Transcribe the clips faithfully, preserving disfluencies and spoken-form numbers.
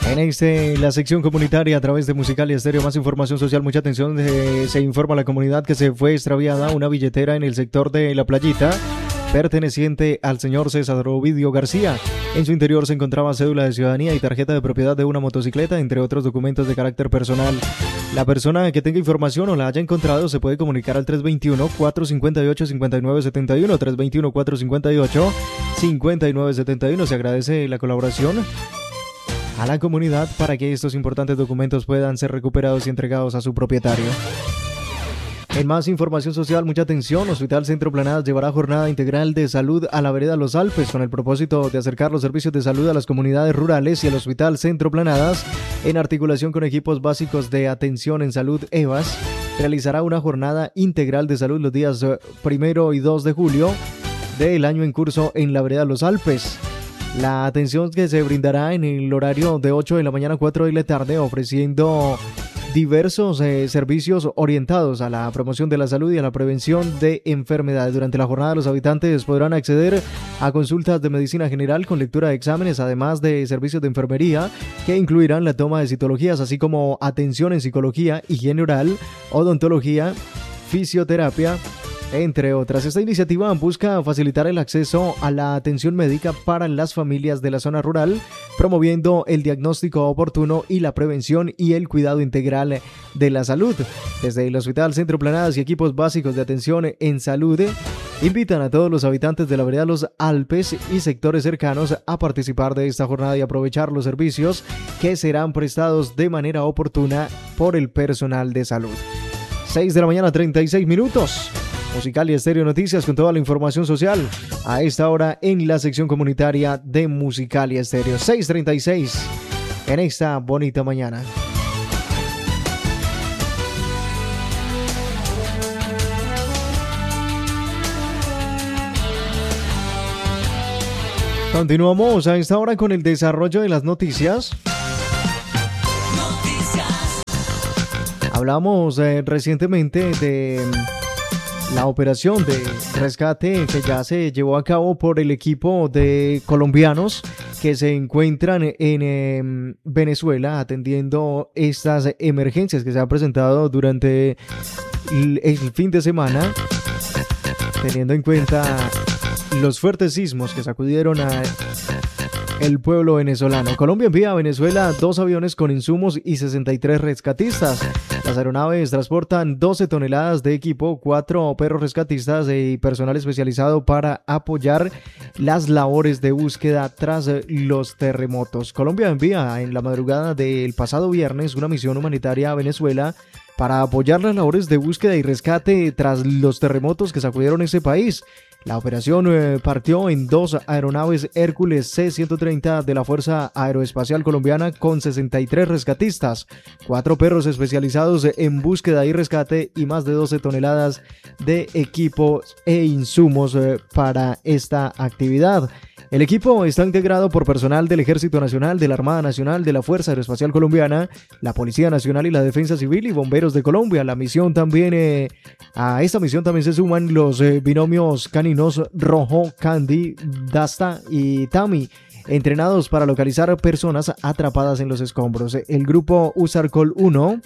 En este, la sección comunitaria a través de Musicalia Estéreo, más información social, mucha atención, eh, se informa a la comunidad que se fue extraviada una billetera en el sector de La Playita, perteneciente al señor César Ovidio García. En su interior se encontraba cédula de ciudadanía y tarjeta de propiedad de una motocicleta, entre otros documentos de carácter personal. La persona que tenga información o la haya encontrado se puede comunicar al tres dos uno, cuatro cinco ocho, cinco nueve siete uno, tres dos uno, cuatro cinco ocho, cinco nueve siete uno. Se agradece la colaboración a la comunidad para que estos importantes documentos puedan ser recuperados y entregados a su propietario. En más información social, mucha atención, Hospital Centro Planadas llevará jornada integral de salud a la vereda Los Alpes con el propósito de acercar los servicios de salud a las comunidades rurales, y el Hospital Centro Planadas, en articulación con equipos básicos de atención en salud E V A S, realizará una jornada integral de salud los días primero y dos de julio del año en curso en la vereda Los Alpes. La atención que se brindará en el horario de ocho de la mañana a cuatro de la tarde, ofreciendo diversos eh, servicios orientados a la promoción de la salud y a la prevención de enfermedades. Durante la jornada, los habitantes podrán acceder a consultas de medicina general con lectura de exámenes, además de servicios de enfermería que incluirán la toma de citologías, así como atención en psicología, higiene oral, odontología, fisioterapia, entre otras. Esta iniciativa busca facilitar el acceso a la atención médica para las familias de la zona rural, promoviendo el diagnóstico oportuno y la prevención y el cuidado integral de la salud. Desde el Hospital Centro Planadas y equipos básicos de atención en salud, invitan a todos los habitantes de la vereda Los Alpes y sectores cercanos a participar de esta jornada y aprovechar los servicios que serán prestados de manera oportuna por el personal de salud. seis de la mañana, treinta y seis minutos. Musicalia Estéreo Noticias con toda la información social a esta hora en la sección comunitaria de Musicalia Estéreo. seis treinta y seis en esta bonita mañana. Continuamos a esta hora con el desarrollo de las noticias. Noticias. Hablamos eh, recientemente de la operación de rescate que ya se llevó a cabo por el equipo de colombianos que se encuentran en eh, Venezuela atendiendo estas emergencias que se han presentado durante el, el fin de semana, teniendo en cuenta los fuertes sismos que sacudieron a el pueblo venezolano. Colombia envía a Venezuela dos aviones con insumos y sesenta y tres rescatistas. Las aeronaves transportan doce toneladas de equipo, cuatro perros rescatistas y personal especializado para apoyar las labores de búsqueda tras los terremotos. Colombia envía en la madrugada del pasado viernes una misión humanitaria a Venezuela para apoyar las labores de búsqueda y rescate tras los terremotos que sacudieron ese país. La operación eh, partió en dos aeronaves Hércules C ciento treinta de la Fuerza Aeroespacial Colombiana con sesenta y tres rescatistas, cuatro perros especializados en búsqueda y rescate y más de doce toneladas de equipos e insumos eh, para esta actividad. El equipo está integrado por personal del Ejército Nacional, de la Armada Nacional, de la Fuerza Aeroespacial Colombiana, la Policía Nacional y la Defensa Civil y Bomberos de Colombia. La misión también, eh, a esta misión también se suman los eh, binomios caninos Rojo, Candy, Dasta y Tami, entrenados para localizar personas atrapadas en los escombros. El grupo USARCOL uno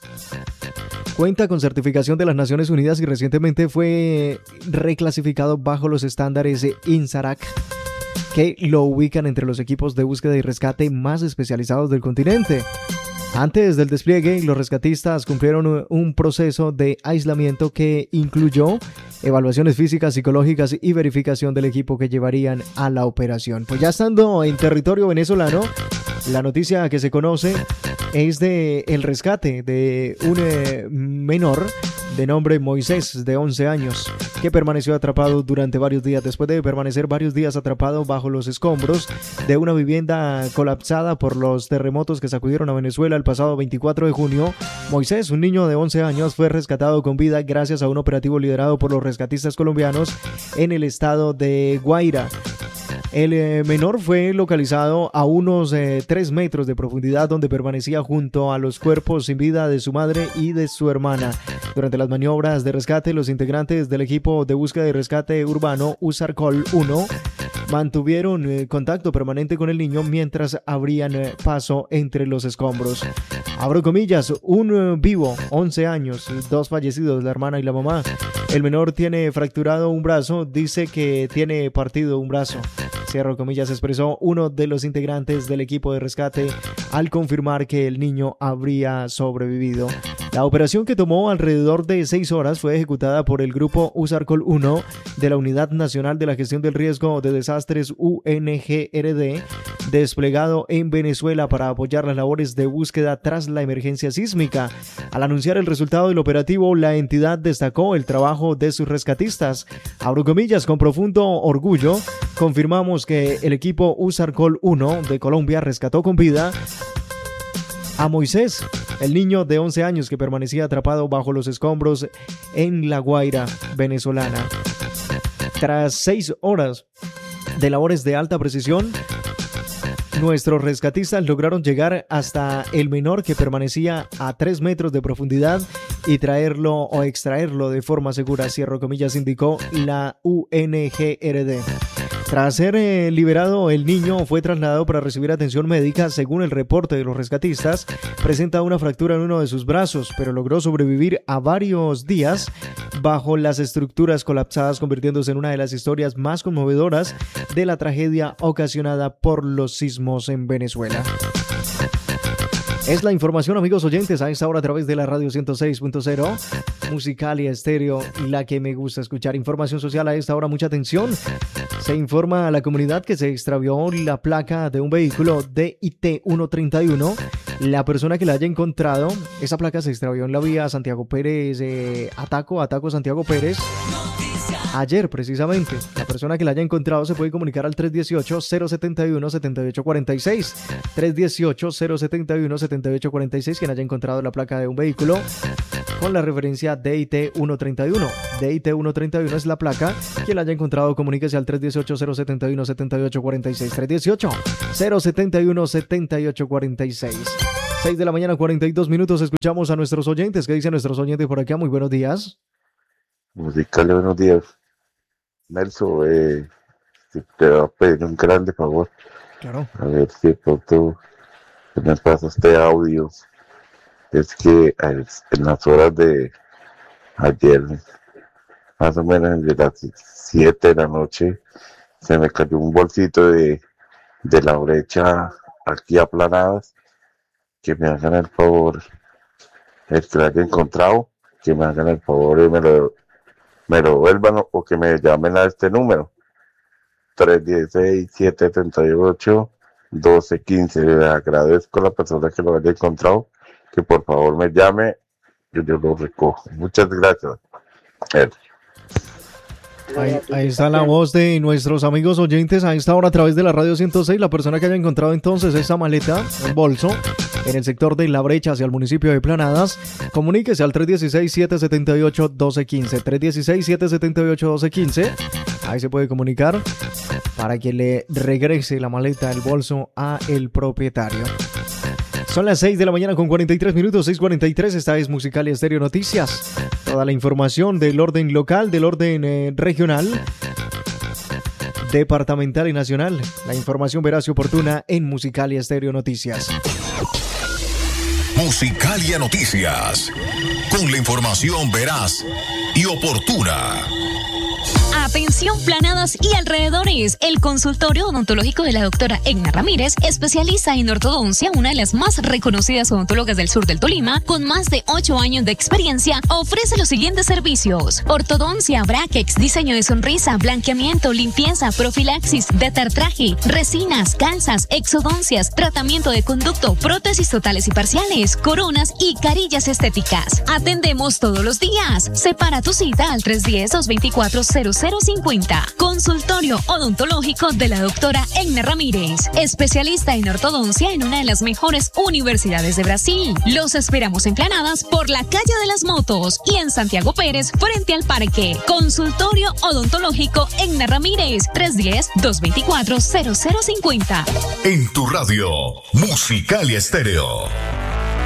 cuenta con certificación de las Naciones Unidas y recientemente fue reclasificado bajo los estándares INSARAC, que lo ubican entre los equipos de búsqueda y rescate más especializados del continente. Antes del despliegue, los rescatistas cumplieron un proceso de aislamiento que incluyó evaluaciones físicas, psicológicas y verificación del equipo que llevarían a la operación. Pues ya estando en territorio venezolano, la noticia que se conoce es de el rescate de un eh, menor de nombre Moisés, de once años, que permaneció atrapado durante varios días. Después de permanecer varios días atrapado bajo los escombros de una vivienda colapsada por los terremotos que sacudieron a Venezuela el pasado veinticuatro de junio, Moisés, un niño de once años, fue rescatado con vida gracias a un operativo liderado por los rescatistas colombianos en el estado de Guaira. El eh, menor fue localizado a unos eh, tres metros de profundidad, donde permanecía junto a los cuerpos sin vida de su madre y de su hermana. Durante las maniobras de rescate, los integrantes del equipo de búsqueda y rescate urbano USARCOL uno mantuvieron eh, contacto permanente con el niño mientras abrían eh, paso entre los escombros. Abro comillas, un eh, vivo, once años, dos fallecidos, la hermana y la mamá. El menor tiene fracturado un brazo, dice que tiene partido un brazo. Cierro comillas, expresó uno de los integrantes del equipo de rescate al confirmar que el niño habría sobrevivido. La operación, que tomó alrededor de seis horas, fue ejecutada por el grupo USARCOL uno de la Unidad Nacional de la Gestión del Riesgo de Desastres U N G R D, desplegado en Venezuela para apoyar las labores de búsqueda tras la emergencia sísmica. Al anunciar el resultado del operativo, la entidad destacó el trabajo de sus rescatistas. Abro comillas, con profundo orgullo, confirmamos que el equipo USARCOL uno de Colombia rescató con vida a Moisés, el niño de once años que permanecía atrapado bajo los escombros en La Guaira, venezolana. Tras seis horas de labores de alta precisión, nuestros rescatistas lograron llegar hasta el menor, que permanecía a tres metros de profundidad, y traerlo o extraerlo de forma segura, cierro comillas, indicó la U N G R D. Tras ser eh, liberado, el niño fue trasladado para recibir atención médica. Según el reporte de los rescatistas, presenta una fractura en uno de sus brazos, pero logró sobrevivir a varios días bajo las estructuras colapsadas, convirtiéndose en una de las historias más conmovedoras de la tragedia ocasionada por los sismos en Venezuela. Es la información, amigos oyentes, a esta hora a través de la radio ciento seis punto cero, Musicalia Estéreo, la que me gusta escuchar. Información social a esta hora, mucha atención. Se informa a la comunidad que se extravió la placa de un vehículo D I T ciento treinta y uno. La persona que la haya encontrado, esa placa se extravió en la vía Santiago Pérez, eh, Ataco, Ataco Santiago Pérez. Ayer, precisamente. La persona que la haya encontrado se puede comunicar al tres dieciocho, cero setenta y uno, setenta y ocho cuarenta y seis. tres dieciocho, cero setenta y uno, setenta y ocho cuarenta y seis. Quien haya encontrado la placa de un vehículo con la referencia D I T ciento treinta y uno. D I T ciento treinta y uno es la placa. Quien la haya encontrado, comuníquese al tres dieciocho, cero setenta y uno, setenta y ocho cuarenta y seis. tres dieciocho, cero setenta y uno, setenta y ocho cuarenta y seis. seis de la mañana, cuarenta y dos minutos. Escuchamos a nuestros oyentes. ¿Qué dicen nuestros oyentes por acá? Muy buenos días. Musicalia, buenos días. Nelson, eh, si te va a pedir un grande favor. Claro. A ver si de pronto me pasa este audio. Es que en las horas de ayer, más o menos de las siete de la noche, se me cayó un bolsito de, de la brecha aquí aplanadas. Que me hagan el favor, el que lo haya encontrado, que me hagan el favor y me lo me lo vuelvan, o que me llamen a este número tres uno seis, siete tres ocho, uno dos uno cinco. Le agradezco a la persona que lo haya encontrado, que por favor me llame, yo, yo lo recojo. Muchas gracias. Él. Ahí, ahí está la voz de nuestros amigos oyentes a esta hora a través de la radio ciento seis. La persona que haya encontrado entonces esa maleta, un bolso, en el sector de La Brecha hacia el municipio de Planadas, comuníquese al tres dieciséis, siete setenta y ocho, doce quince. tres dieciséis, siete setenta y ocho, doce quince. Ahí se puede comunicar para que le regrese la maleta, el bolso, a el propietario. Son las seis de la mañana con cuarenta y tres minutos, seis cuarenta y tres. Esta es Musicalia Estéreo Noticias. Toda la información del orden local, del orden eh, regional, departamental y nacional. La información veraz y oportuna en Musicalia Estéreo Noticias. Musicalia Noticias, con la información veraz y oportuna. Atención, Planadas y alrededores. El consultorio odontológico de la doctora Egna Ramírez, especialista en ortodoncia, una de las más reconocidas odontólogas del sur del Tolima, con más de ocho años de experiencia, ofrece los siguientes servicios: ortodoncia, brackets, diseño de sonrisa, blanqueamiento, limpieza, profilaxis, detartraje, resinas, calzas, exodoncias, tratamiento de conducto, prótesis totales y parciales, coronas y carillas estéticas. Atendemos todos los días. Separa tu cita al tres uno cero, dos dos cuatro, cero cero cinco cero. Consultorio odontológico de la doctora Egna Ramírez, especialista en ortodoncia en una de las mejores universidades de Brasil. Los esperamos en Planadas por la calle de las Motos y en Santiago Pérez frente al parque. Consultorio odontológico Egna Ramírez, tres uno cero, dos dos cuatro, cero cero cinco cero. En tu radio, Musicalia Estéreo.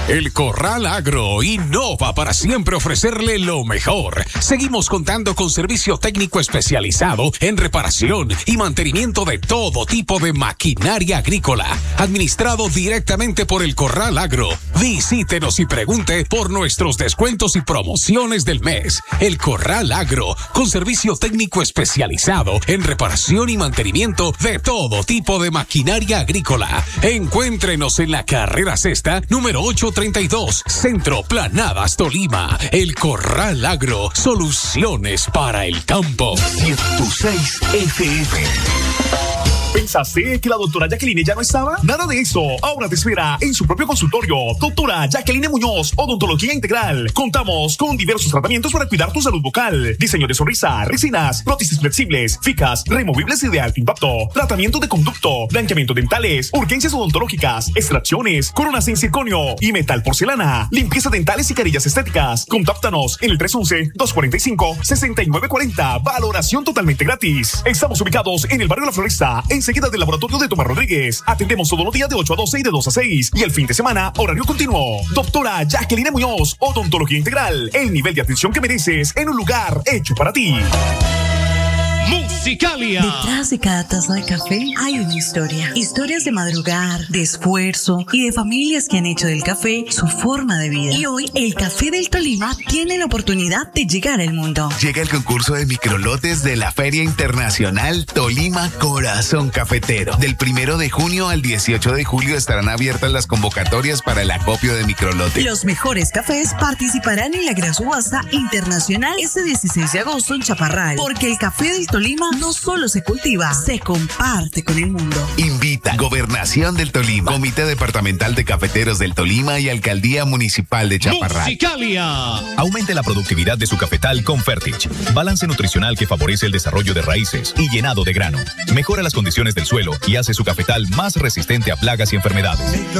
El Corral Agro innova para siempre ofrecerle lo mejor. Seguimos contando con servicio técnico especializado en reparación y mantenimiento de todo tipo de maquinaria agrícola, administrado directamente por el Corral Agro. Visítenos y pregunte por nuestros descuentos y promociones del mes. El Corral Agro, con servicio técnico especializado en reparación y mantenimiento de todo tipo de maquinaria agrícola. Encuéntrenos en la carrera sexta, número ocho treinta y dos, Centro Planadas, Tolima. El Corral Agro, soluciones para el campo. ciento seis F M. ¿Pensaste que la doctora Jacqueline ya no estaba? Nada de eso. Ahora te espera en su propio consultorio. Doctora Jacqueline Muñoz, Odontología Integral. Contamos con diversos tratamientos para cuidar tu salud bucal. Diseño de sonrisa, resinas, prótesis flexibles, fijas, removibles y de alto impacto. Tratamiento de conducto, blanqueamiento dentales, urgencias odontológicas, extracciones, coronas en circonio y metal porcelana. Limpieza dentales y carillas estéticas. Contáctanos en el tres once, dos cuarenta y cinco, sesenta y nueve cuarenta. Valoración totalmente gratis. Estamos ubicados en el barrio La Floresta, enseguida del laboratorio de Tomás Rodríguez. Atendemos todos los días de ocho a doce y de dos a seis. Y el fin de semana, horario continuo. Doctora Jacqueline Muñoz, Odontología Integral. El nivel de atención que mereces en un lugar hecho para ti. Musicalia. Detrás de cada taza de café hay una historia. Historias de madrugar, de esfuerzo y de familias que han hecho del café su forma de vida. Y hoy el Café del Tolima tiene la oportunidad de llegar al mundo. Llega el concurso de microlotes de la Feria Internacional Tolima Corazón Cafetero. Del primero de junio al dieciocho de julio estarán abiertas las convocatorias para el acopio de microlotes. Los mejores cafés participarán en la gran subasta internacional este dieciséis de agosto en Chaparral. Porque el Café del Tolima no solo se cultiva, se comparte con el mundo. Invita Gobernación del Tolima, Comité Departamental de Cafeteros del Tolima y Alcaldía Municipal de Chaparral. Musicalia. Aumente la productividad de su cafetal con Fertich. Balance nutricional que favorece el desarrollo de raíces y llenado de grano. Mejora las condiciones del suelo y hace su cafetal más resistente a plagas y enfermedades.